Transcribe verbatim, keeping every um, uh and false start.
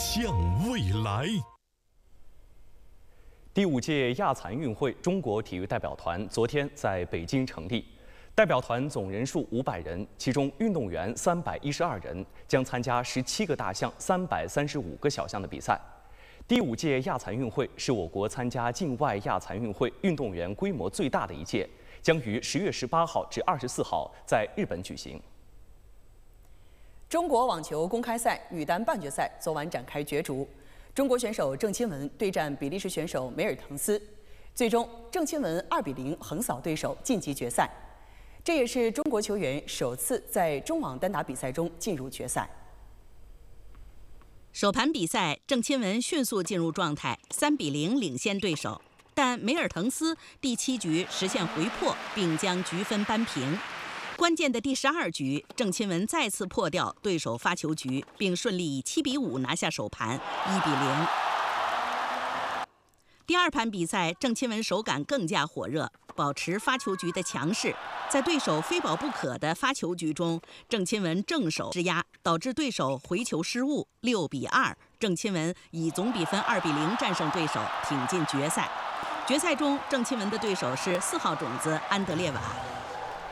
向未来。 第五届亚残运会中国体育代表团昨天在北京成立，代表团总人数五百人，其中运动员三百一十二人，将参加十七个大项、三百三十五个小项的比赛。第五届亚残运会是我国参加境外亚残运会运动员规模最大的一届，将于十月十八号至二十四号在日本举行。 中国网球公开赛女单半决赛昨晚展开角逐，中国选手郑钦文对战比利时选手梅尔滕斯，最终郑钦文二比零横扫对手晋级决赛。这也是中国球员首次在中网单打比赛中进入决赛。 首盘比赛，郑钦文迅速进入状态，三比零领先对手，但梅尔滕斯第七局实现回破，并将局分扳平。关键的第十二局，郑钦文再次破掉对手发球局，并顺利以七比五拿下首盘，一比零。第二盘比赛，郑钦文手感更加火热，保持发球局的强势。在对手非保不可的发球局中，郑钦文正手施压，导致对手回球失误，六比二，郑钦文以总比分二比零战胜对手，挺进决赛。决赛中，郑钦文的对手是四号种子安德烈瓦。